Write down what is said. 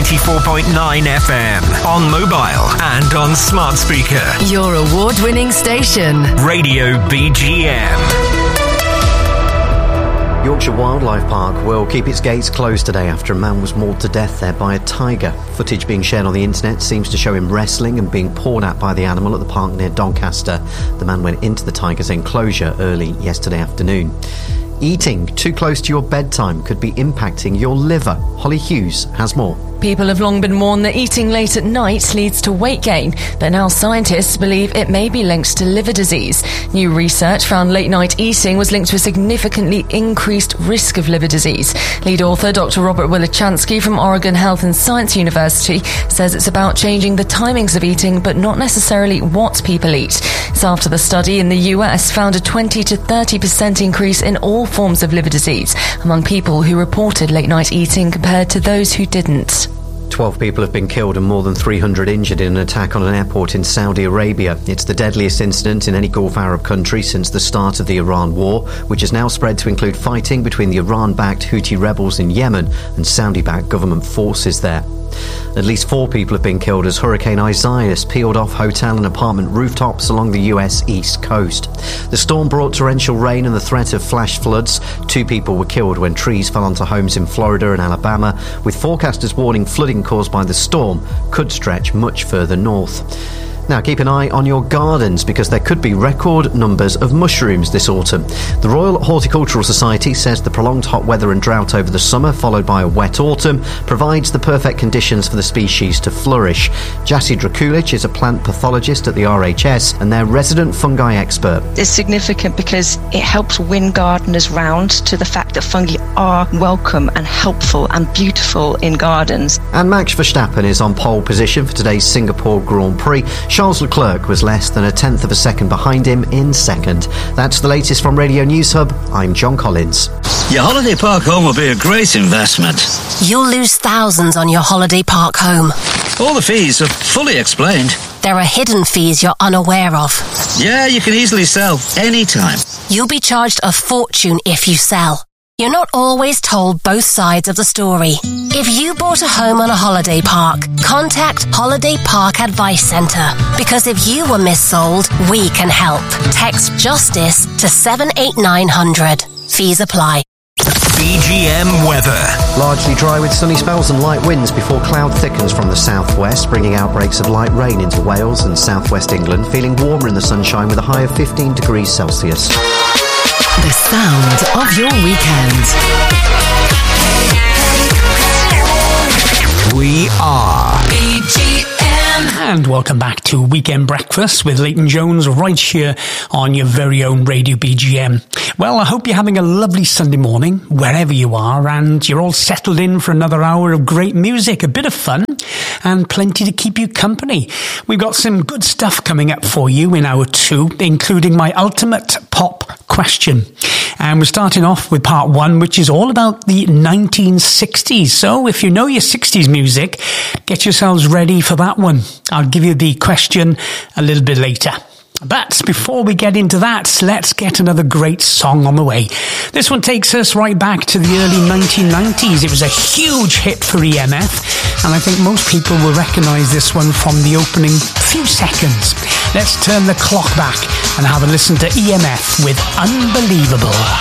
94.9 FM, on mobile and on smart speaker. Your award-winning station, Radio BGM. Yorkshire Wildlife Park will keep its gates closed today after a man was mauled to death there by a tiger. Footage being shared on the internet seems to show him wrestling and being pawed at by the animal at the park near Doncaster. The man went into the tiger's enclosure early yesterday afternoon. Eating too close to your bedtime could be impacting your liver. Holly Hughes has more. People have long been warned that eating late at night leads to weight gain, but now scientists believe it may be linked to liver disease. New research found late-night eating was linked to a significantly increased risk of liver disease. Lead author Dr. Robert Wilichansky from Oregon Health and Science University says it's about changing the timings of eating, but not necessarily what people eat. It's after the study in the US found a 20 to 30% increase in all forms of liver disease among people who reported late-night eating compared to those who didn't. 12 people have been killed and more than 300 injured in an attack on an airport in Saudi Arabia. It's the deadliest incident in any Gulf Arab country since the start of the Iran war, which has now spread to include fighting between the Iran-backed Houthi rebels in Yemen and Saudi-backed government forces there. At least 4 people have been killed as Hurricane Isaias peeled off hotel and apartment rooftops along the US East Coast. The storm brought torrential rain and the threat of flash floods. 2 people were killed when trees fell onto homes in Florida and Alabama, with forecasters warning flooding caused by the storm could stretch much further north. Now keep an eye on your gardens because there could be record numbers of mushrooms this autumn. The Royal Horticultural Society says the prolonged hot weather and drought over the summer, followed by a wet autumn, provides the perfect conditions for the species to flourish. Jassy Drakulic is a plant pathologist at the RHS and their resident fungi expert. It's significant because it helps win gardeners round to the fact that fungi are welcome and helpful and beautiful in gardens. And Max Verstappen is on pole position for today's Singapore Grand Prix. Charles Leclerc was less than a tenth of a second behind him in second. That's the latest from Radio News Hub. I'm John Collins. Your holiday park home will be a great investment. You'll lose thousands on your holiday park home. All the fees are fully explained. There are hidden fees you're unaware of. Yeah, you can easily sell anytime. You'll be charged a fortune if you sell. You're not always told both sides of the story. If you bought a home on a holiday park, contact Holiday Park Advice Centre. Because if you were missold, we can help. Text JUSTICE to 78900. Fees apply. BGM weather. Largely dry with sunny spells and light winds before cloud thickens from the southwest, bringing outbreaks of light rain into Wales and southwest England, feeling warmer in the sunshine with a high of 15 degrees Celsius. the sound of your weekend. We are BGM. And welcome back to Weekend Breakfast with Leighton Jones right here on your very own Radio BGM. Well, I hope you're having a lovely Sunday morning wherever you are, and you're all settled in for another hour of great music, a bit of fun and plenty to keep you company. We've got some good stuff coming up for you in hour 2, including my ultimate pop question. And we're starting off with part 1, which is all about the 1960s. So if you know your 60s music, get yourselves ready for that one. I'll give you the question a little bit later. But before we get into that, let's get another great song on the way. This one takes us right back to the early 1990s. It was a huge hit for EMF, and I think most people will recognise this one from the opening few seconds. Let's turn the clock back and have a listen to EMF with Unbelievable.